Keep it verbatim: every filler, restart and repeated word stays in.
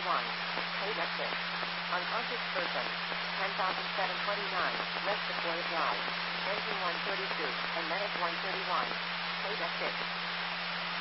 one. Paid at six. Unconscious person. ten thousand seven hundred twenty-nine. West Sequoia Drive. Engine one thirty-two. And medic one thirty-one. Paid at six.